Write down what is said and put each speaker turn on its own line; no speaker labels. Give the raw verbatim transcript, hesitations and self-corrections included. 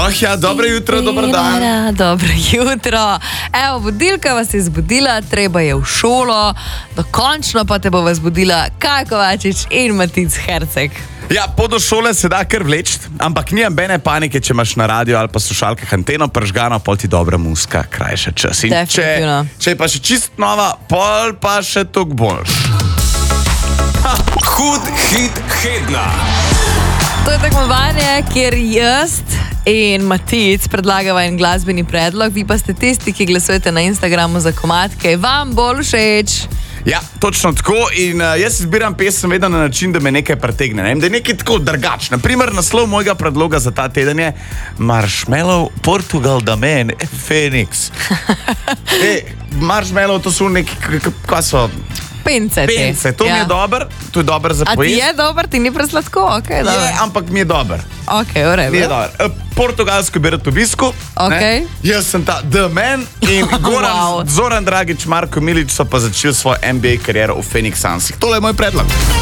Oh ja, dobro jutro, dober dan.
Ja, dobro jutro. Evo, budilka vas je zbudila, treba je v šolo, dokončno pa te bo vas zbudila Kaja Kovačič in Matic Herceg.
Ja, pot do šole se da kar vleči, ampak ni nobene panike, če imaš na radio ali pa slušalkah anteno pržgano, pol ti dobra muska, krajša čas. In če, če je pa še čist nova, pol pa še tok boljš.
Hud hit Hedna.
To je tekmovanje, kjer jaz in Matic predlagava en glasbeni predlog, vi pa ste tisti, ki glasujete na Instagramu za komad, ki je vam bolj všeč.
Ja, točno tako in uh, jaz izbiram pesem vedno na način, da me nekaj pretegne, ne? Da je nekaj tako drugač. Naprimer, naslov mojega predloga za ta teden je Marshmallow, Portugal da men, Phoenix. Ej, Marshmallow, to so neki, kaj so?
Pence.
Pence, to ja. Mi je dober, to je dober za pojesti.
A ti je dober, ti ni presladko? Okay,
je, ampak mi je dober.
Ok, v redu.
Mi je dober. Portugalsko bi rad obisku.
Okay.
Jaz sem ta The Man in Goran, wow. Zoran Dragić, Marko Milić so pa začeli svojo N B A kariero v Phoenix Sunsih. Tole je moj predlog.